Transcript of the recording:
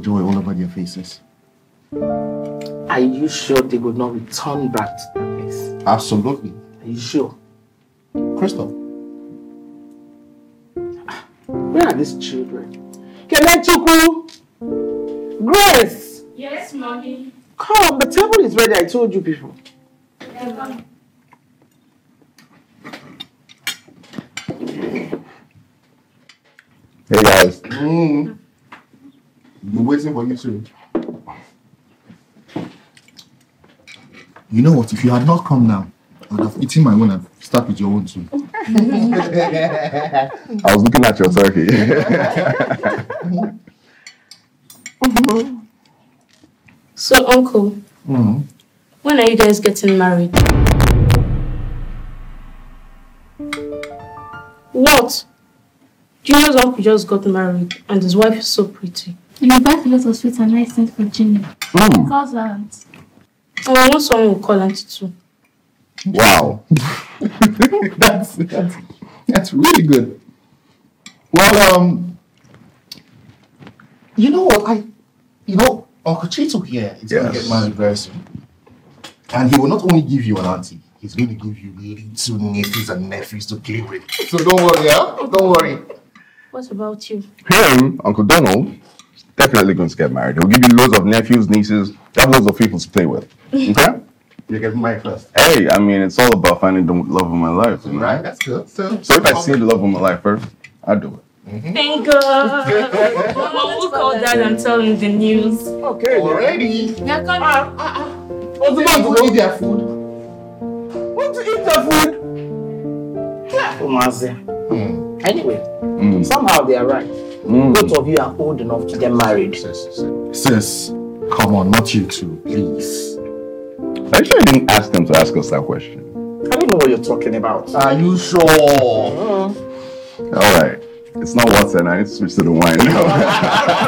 joy all over their faces. Are you sure they would not return back to that place? Absolutely. Are you sure? Crystal. Where are these children? Kelechuku! Grace! Yes, mommy. Come, the table is ready, I told you people. Hey guys. Been waiting for you too. You know what? If you had not come now, I would have eaten my own and start with your own too. I was looking at your turkey. So, Uncle, when are you guys getting married? What? Junior's uncle just got married and his wife is so pretty. And you buy a lot of sweets and nice things for Ginny. Because And I want someone will call Auntie too. Wow. That's really good. Well, you know what? Uncle Chito here is going to get married very soon. And he will not only give you an auntie, he's going to give you little nieces and nephews to play with. So don't worry, Don't worry. What about you? Him, Uncle Donald, definitely going to get married. He'll give you loads of nephews, nieces, loads of people to play with. Okay? You get married first. Hey, I mean, it's all about finding the love of my life. You know? Right, that's good. So if I see the love of my life first, I'll do it. Thank God. Mama, we'll call Dad and tell him the news. Okay, already. Yeah, come What's the man to eat their food? Want to eat the food? Yeah, Umaze. Anyway, somehow they are right. Both of you are old enough to get married. Sis, come on, not you two, please. I actually didn't ask them to ask us that question. I don't know what you're talking about. Are you sure? All right. It's not water, and I need to switch to the wine.